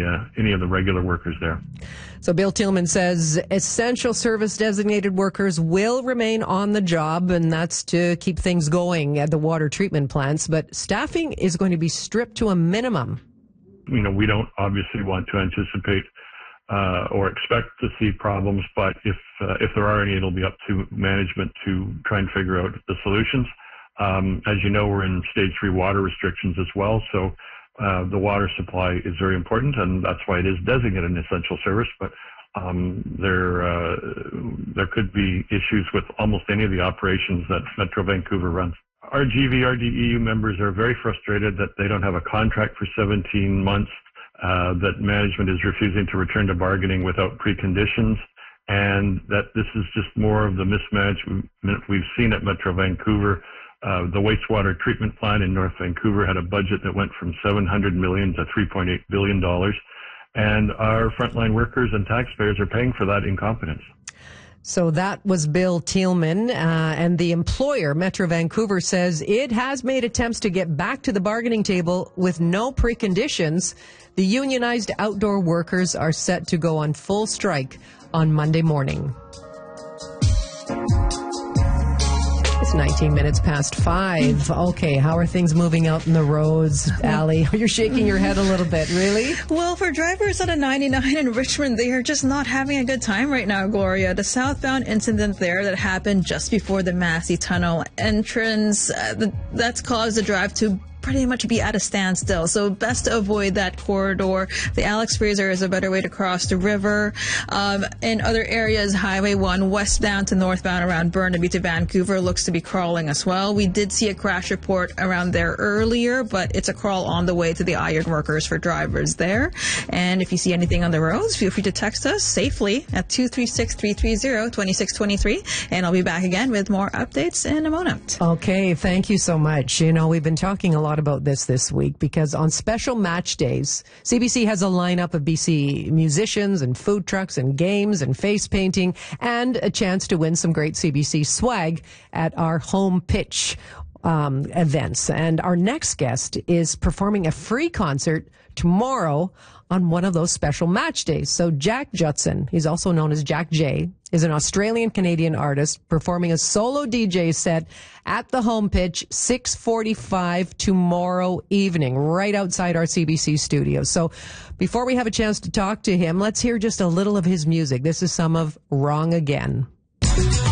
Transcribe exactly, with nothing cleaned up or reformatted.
uh, any of the regular workers there. So Bill Tillman says essential service designated workers will remain on the job, and that's to keep things going at the water treatment plants. But staffing is going to be stripped to a minimum. You know, we don't obviously want to anticipate uh, or expect to see problems, but if uh, if there are any, it'll be up to management to try and figure out the solutions. Um, as you know, we're in stage three water restrictions as well, so uh, the water supply is very important, and that's why it is designated an essential service. But um, there uh, there could be issues with almost any of the operations that Metro Vancouver runs. Our G V R D E U members are very frustrated that they don't have a contract for seventeen months, uh, that management is refusing to return to bargaining without preconditions, and that this is just more of the mismanagement we've seen at Metro Vancouver. Uh, the wastewater treatment plant in North Vancouver had a budget that went from seven hundred million dollars to three point eight billion dollars, and our frontline workers and taxpayers are paying for that incompetence. So that was Bill Tillman, uh, and the employer, Metro Vancouver, says it has made attempts to get back to the bargaining table with no preconditions. The unionized outdoor workers are set to go on full strike on Monday morning. It's nineteen minutes past five. Okay, how are things moving out in the roads, Allie? You're shaking your head a little bit. Really? Well, for drivers on a ninety-nine in Richmond, they are just not having a good time right now, Gloria. The southbound incident there that happened just before the Massey Tunnel entrance, uh, the, that's caused the drive to pretty much be at a standstill. So best to avoid that corridor. The Alex Fraser is a better way to cross the river. Um, in other areas, Highway one westbound to northbound around Burnaby to Vancouver looks to be crawling as well. We did see a crash report around there earlier, but it's a crawl on the way to the Ironworkers for drivers there. And if you see anything on the roads, feel free to text us safely at two three six, three three zero, two six two three. And I'll be back again with more updates in a moment. Okay, thank you so much. You know, we've been talking a lot about this this week because on special match days, C B C has a lineup of B C musicians and food trucks and games and face painting and a chance to win some great C B C swag at our home pitch um, events. And our next guest is performing a free concert tomorrow on one of those special match days. So Jack Judson, he's also known as Jack J, is an Australian-Canadian artist performing a solo D J set at the home pitch, six forty-five tomorrow evening, right outside our C B C studio. So before we have a chance to talk to him, let's hear just a little of his music. This is some of Wrong Again.